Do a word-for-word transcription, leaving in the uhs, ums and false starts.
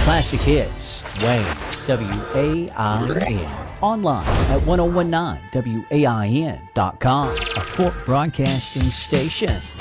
Classic Hits, Wayne's W A I N. Online at ten nineteen W A I N dot com, a Fort Broadcasting station.